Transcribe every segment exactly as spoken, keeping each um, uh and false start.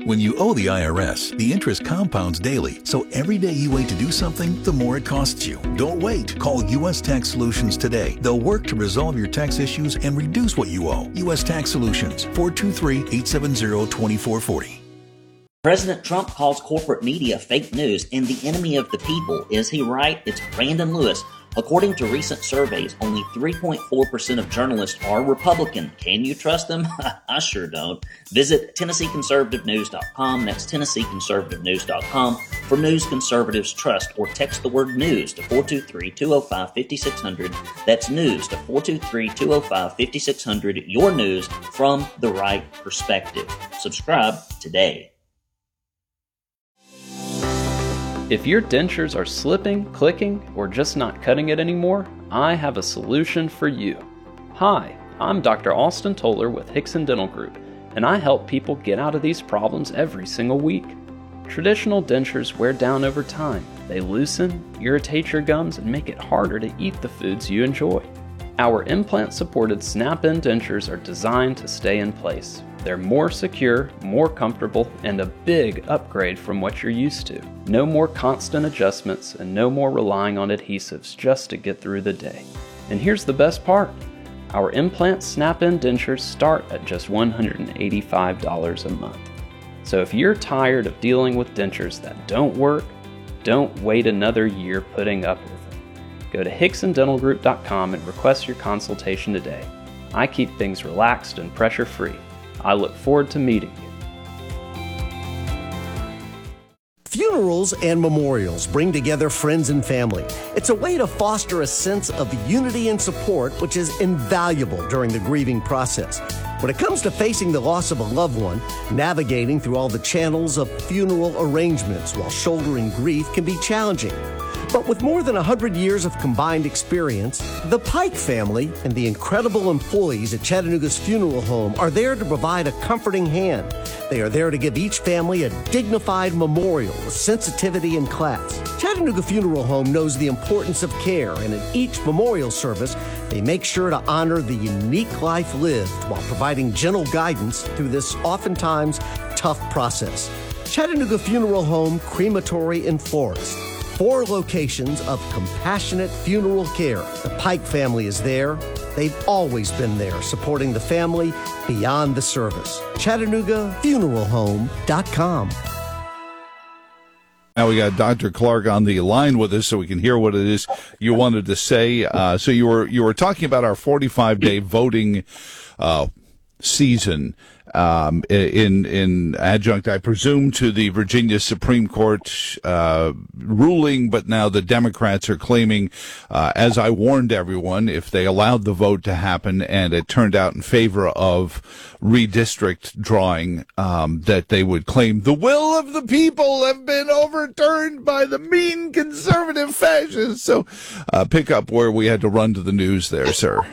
When you owe the I R S, the interest compounds daily, so every day you wait to do something, the more it costs you. Don't wait. Call U S Tax Solutions today. They'll work to resolve your tax issues and reduce what you owe. U S Tax Solutions, four two three, eight seven zero, two four four zero. President Trump calls corporate media fake news and the enemy of the people. Is he right? It's Brandon Lewis. According to recent surveys, only three point four percent of journalists are Republican. Can you trust them? I sure don't. Visit Tennessee Conservative News dot com. That's Tennessee Conservative News dot com for news conservatives trust, or text the word news to four two three, two oh five, five six zero zero. That's news to four two three, two oh five, five six zero zero. Your news from the right perspective. Subscribe today. If your dentures are slipping, clicking, or just not cutting it anymore, I have a solution for you. Hi, I'm Doctor Austin Toller with Hickson Dental Group, and I help people get out of these problems every single week. Traditional dentures wear down over time. They loosen, irritate your gums, and make it harder to eat the foods you enjoy. Our implant-supported snap-in dentures are designed to stay in place. They're more secure, more comfortable, and a big upgrade from what you're used to. No more constant adjustments and no more relying on adhesives just to get through the day. And here's the best part. Our implant snap-in dentures start at just one hundred eighty-five dollars a month. So if you're tired of dealing with dentures that don't work, don't wait another year putting up with it. Go to Hickson Dental Group dot com and request your consultation today. I keep things relaxed and pressure-free. I look forward to meeting you. Funerals and memorials bring together friends and family. It's a way to foster a sense of unity and support, which is invaluable during the grieving process. When it comes to facing the loss of a loved one, navigating through all the channels of funeral arrangements while shouldering grief can be challenging. But with more than one hundred years of combined experience, the Pike family and the incredible employees at Chattanooga's Funeral Home are there to provide a comforting hand. They are there to give each family a dignified memorial with sensitivity and class. Chattanooga Funeral Home knows the importance of care, and in each memorial service, they make sure to honor the unique life lived while providing gentle guidance through this oftentimes tough process. Chattanooga Funeral Home, Crematory, and Florist. Four locations of compassionate funeral care. The Pike family is there. They've always been there, supporting the family beyond the service. Chattanooga Funeral Home dot com. Now we got Doctor Clark on the line with us, so we can hear what it is you wanted to say. Uh, so you were you were talking about our forty-five day voting uh, season. Um, in, in adjunct, I presume, to the Virginia Supreme Court, uh, ruling, but now the Democrats are claiming, uh, as I warned everyone, if they allowed the vote to happen and it turned out in favor of redistrict drawing, um, that they would claim the will of the people have been overturned by the mean conservative fascists. So, uh, pick up where we had to run to the news there, sir.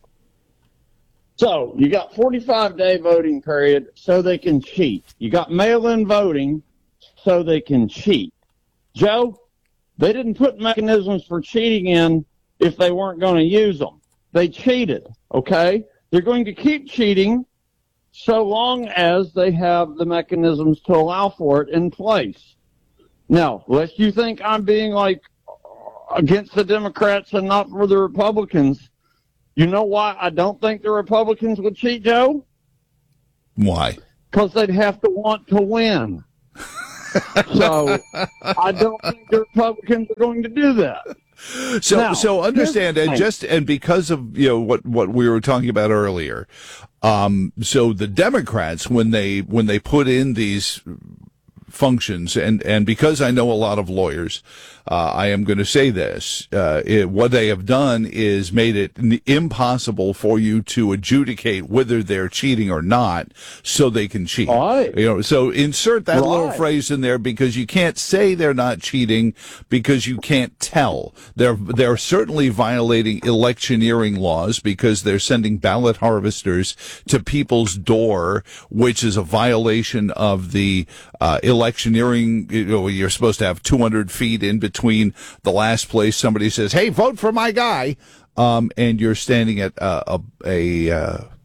So you got forty-five day voting period so they can cheat. You got mail-in voting so they can cheat. Joe, they didn't put mechanisms for cheating in if they weren't going to use them. They cheated, okay? They're going to keep cheating so long as they have the mechanisms to allow for it in place. Now, lest you think I'm being like against the Democrats and not for the Republicans, you know why I don't think the Republicans would cheat, Joe? Why? Because they'd have to want to win. So I don't think the Republicans are going to do that. So, now, so understand, and just and because of you know what what we were talking about earlier, um, so the Democrats when they when they put in these functions, and and because I know a lot of lawyers, uh, I am going to say this: uh, it, what they have done is made it impossible for you to adjudicate whether they're cheating or not, so they can cheat. Right. You know, so insert that right. little phrase in there, because you can't say they're not cheating because you can't tell. They're they're certainly violating electioneering laws because they're sending ballot harvesters to people's door, which is a violation of the uh, electioneering. You know, you're supposed to have two hundred feet in between the last place somebody says, "Hey, vote for my guy," um, and you're standing at uh, a a uh,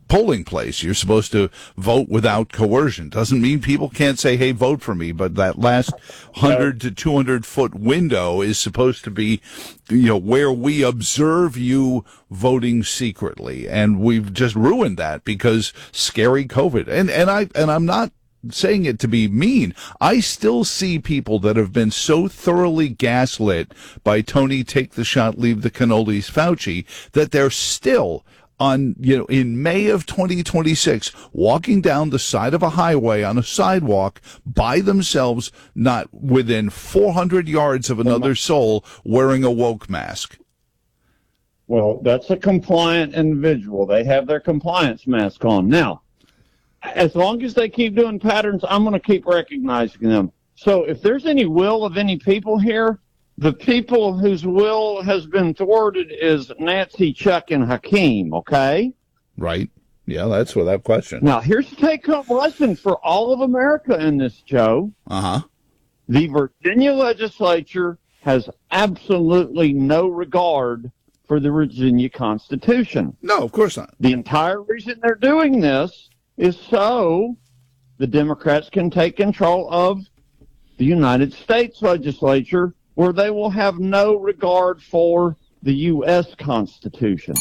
polling place. You're supposed to vote without coercion. Doesn't mean people can't say, hey, vote for me, but that last one hundred to two hundred foot window is supposed to be, you know, where we observe you voting secretly. And we've just ruined that because scary COVID. And, and I, and I'm not saying it to be mean. I still see people that have been so thoroughly gaslit by Tony take the shot, leave the cannolis Fauci, that they're still on, you know, in May of twenty twenty-six, walking down the side of a highway on a sidewalk by themselves, not within four hundred yards of another soul, wearing a woke mask. Well, that's a compliant individual. They have their compliance mask on. Now, as long as they keep doing patterns, I'm going to keep recognizing them. So if there's any will of any people here, the people whose will has been thwarted is Nancy, Chuck, and Hakeem, okay? Right. Yeah, that's without question. Now, here's the take-home lesson for all of America in this, Joe. Uh-huh. The Virginia legislature has absolutely no regard for the Virginia Constitution. No, of course not. The entire reason they're doing this is so the Democrats can take control of the United States legislature, where they will have no regard for the U S Constitution.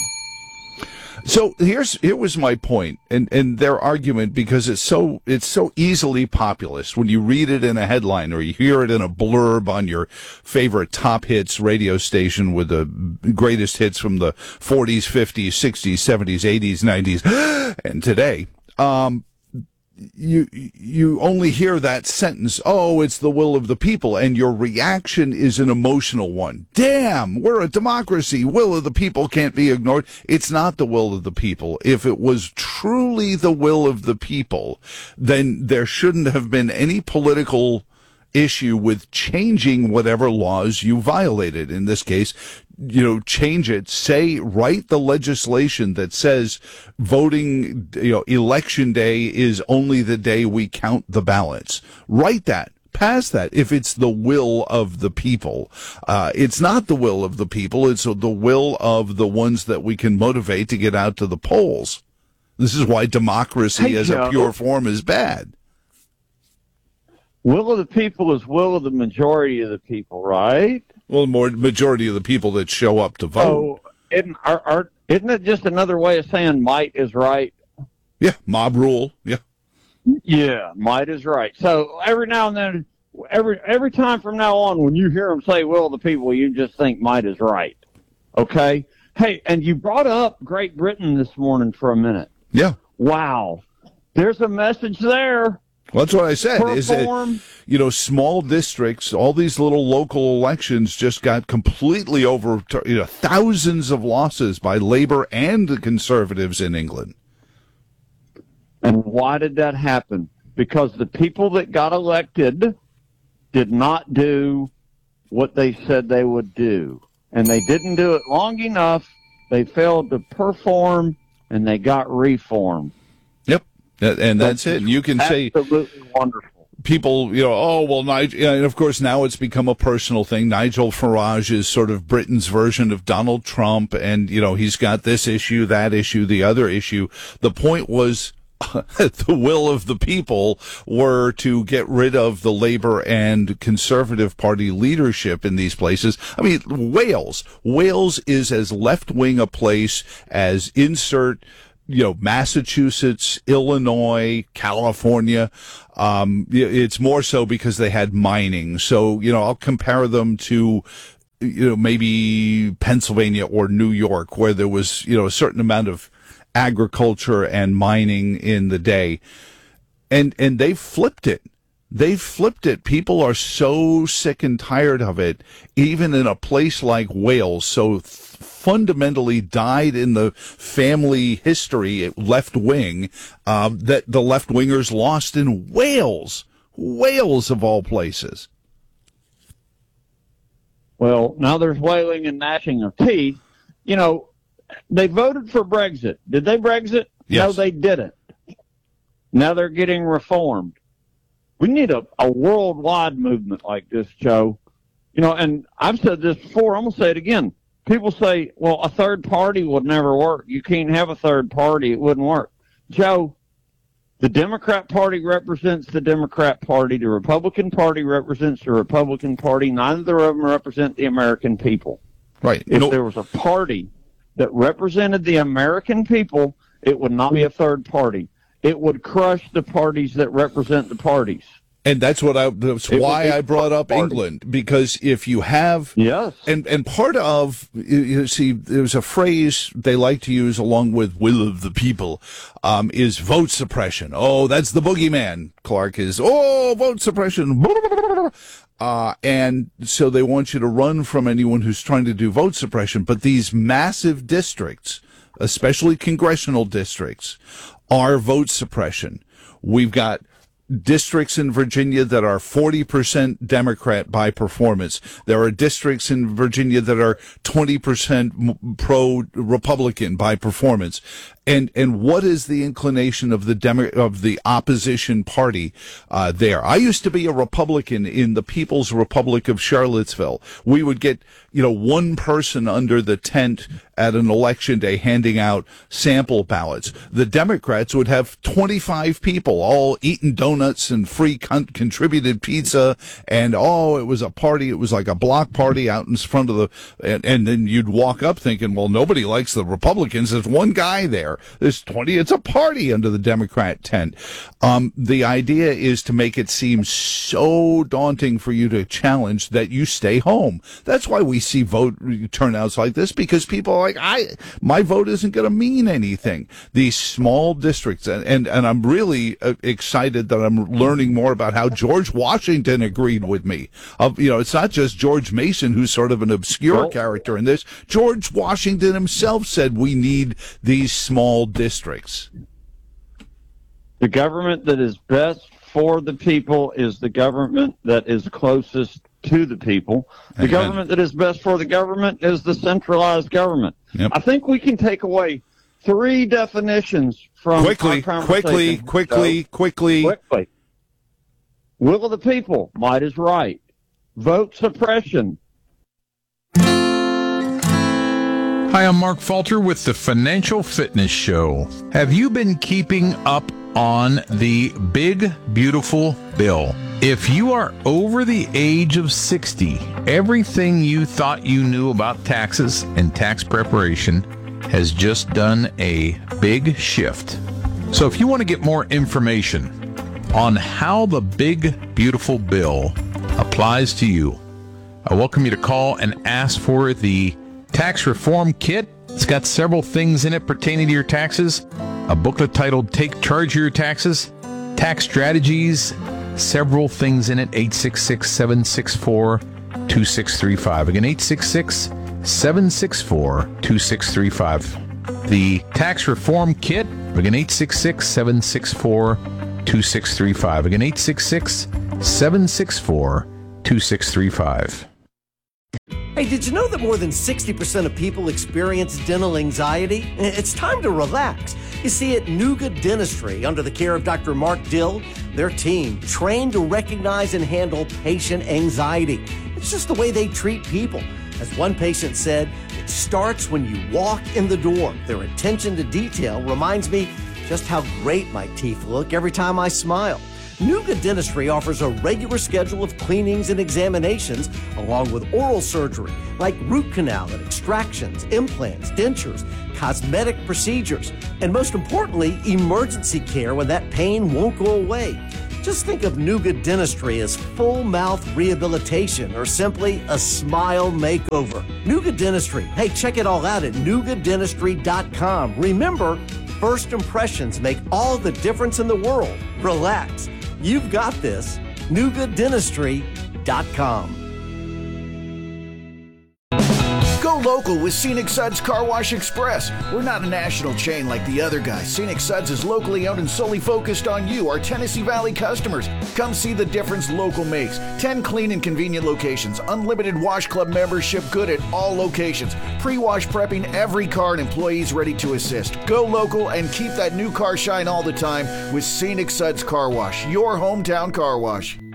So here's here was my point, and, and their argument, because it's so it's so easily populist when you read it in a headline or you hear it in a blurb on your favorite top hits radio station with the greatest hits from the forties, fifties, sixties, seventies, eighties, nineties, and today. Um, you you only hear that sentence, oh, it's the will of the people, and your reaction is an emotional one. Damn, we're a democracy. Will of the people can't be ignored. It's not the will of the people. If it was truly the will of the people, then there shouldn't have been any political issue with changing whatever laws you violated. In this case, you know, change it, say, write the legislation that says voting, you know, election day is only the day we count the ballots. Write that. Pass that if it's the will of the people. Uh, it's not the will of the people. It's the will of the ones that we can motivate to get out to the polls. This is why democracy hey, as Joe. a pure form is bad. Will of the people is will of the majority of the people, right? Well, the more majority of the people that show up to vote. So, isn't, are, are, isn't it just another way of saying might is right? Yeah, mob rule. Yeah. Yeah, might is right. So every now and then, every every time from now on, when you hear them say will of the people, you just think might is right. Okay? Hey, and you brought up Great Britain this morning for a minute. Yeah. Wow. There's a message there. Well, that's what I said. Perform. Is that, you know, small districts, all these little local elections just got completely over, you know, thousands of losses by Labour and the Conservatives in England. And why did that happen? Because the people that got elected did not do what they said they would do. And they didn't do it long enough. They failed to perform, and they got reformed. Yep. And that's it. You can say absolutely wonderful. People, you know, oh, well, Nigel, and of course now it's become a personal thing. Nigel Farage is sort of Britain's version of Donald Trump, and, you know, he's got this issue, that issue, the other issue. The point was the will of the people were to get rid of the Labour and Conservative Party leadership in these places. I mean, Wales. Wales is as left-wing a place as insert, you know, Massachusetts, Illinois, California. Um, it's more so because they had mining. So, you know, I'll compare them to, you know, maybe Pennsylvania or New York, where there was, you know, a certain amount of agriculture and mining in the day. And, and they flipped it. They flipped it. People are so sick and tired of it, even in a place like Wales. So th- fundamentally died in the family history left wing, uh, that the left wingers lost in Wales. Wales of all places. Well, now there's wailing and gnashing of teeth. You know, they voted for Brexit. Did they Brexit? Yes. No, they didn't. Now they're getting reformed. We need a, a worldwide movement like this, Joe. You know, and I've said this before. I'm going to say it again. People say, well, a third party would never work. You can't have a third party. It wouldn't work. Joe, the Democrat Party represents the Democrat Party. The Republican Party represents the Republican Party. Neither of them represent the American people. Right. If no. there was a party that represented the American people, it would not be a third party. It would crush the parties that represent the parties. And that's what I. That's It why would be I brought up party. England, because if you have, Yes. and and part of, you you see, there's a phrase they like to use along with "will of the people," um, is vote suppression. Oh, that's the boogeyman. Clark is oh vote suppression. Uh, and so they want you to run from anyone who's trying to do vote suppression. But these massive districts, especially congressional districts, are vote suppression. We've got districts in Virginia that are forty percent Democrat by performance. There are districts in Virginia that are twenty percent pro-Republican by performance. And and what is the inclination of the Demo- of the opposition party uh, there? I used to be a Republican in the People's Republic of Charlottesville. We would get, you know, one person under the tent at an election day handing out sample ballots. The Democrats would have twenty-five people all eating donuts and free con- contributed pizza, and oh, it was a party. It was like a block party out in front of the, and, and then you'd walk up thinking, well, nobody likes the Republicans. There's one guy there. There's twenty. It's a party under the Democrat tent. Um, the idea is to make it seem so daunting for you to challenge that you stay home. That's why we see vote turnouts like this, because people are like, I, my vote isn't going to mean anything. These small districts, and, and, and I'm really uh, excited that I'm learning more about how George Washington agreed with me. Uh, you know, it's not just George Mason, who's sort of an obscure Well, character in this. George Washington himself said we need these small districts. The government that is best for the people is the government that is closest to the people. The Amen. government that is best for the government is the centralized government. Yep. I think we can take away three definitions from Quickly, our quickly, conversation. quickly, So, quickly. quickly. Will of the people, might is right. Vote suppression. Hi, I'm Mark Falter with the Financial Fitness Show. Have you been keeping up on the big, beautiful bill? If you are over the age of sixty, everything you thought you knew about taxes and tax preparation has just done a big shift. So if you want to get more information on how the big, beautiful bill applies to you, I welcome you to call and ask for the Tax Reform Kit. It's got several things in it pertaining to your taxes. A booklet titled Take Charge of Your Taxes, Tax Strategies, several things in it. eight six six, seven six four, two six three five. Again, eight six six, seven six four, two six three five. The Tax Reform Kit. Again, eight six six, seven six four, two six three five. Again, eight six six, seven six four, two six three five. Hey, did you know that more than sixty percent of people experience dental anxiety? It's time to relax. You see, at Nuga Dentistry, under the care of Doctor Mark Dill, their team trained to recognize and handle patient anxiety. It's just the way they treat people. As one patient said, it starts when you walk in the door. Their attention to detail reminds me just how great my teeth look every time I smile. Nuga Dentistry offers a regular schedule of cleanings and examinations, along with oral surgery, like root canal and extractions, implants, dentures, cosmetic procedures, and most importantly, emergency care when that pain won't go away. Just think of Nuga Dentistry as full mouth rehabilitation or simply a smile makeover. Nuga Dentistry. Hey, check it all out at nuga dentistry dot com. Remember, first impressions make all the difference in the world. Relax. You've got this. nuga dentistry dot com. Go local with Scenic Suds Car Wash Express. We're not a national chain like the other guys. Scenic Suds is locally owned and solely focused on you, our Tennessee Valley customers. Come see the difference local makes. ten clean and convenient locations. Unlimited Wash Club membership good at all locations. Pre-wash prepping every car and employees ready to assist. Go local and keep that new car shine all the time with Scenic Suds Car Wash, your hometown car wash.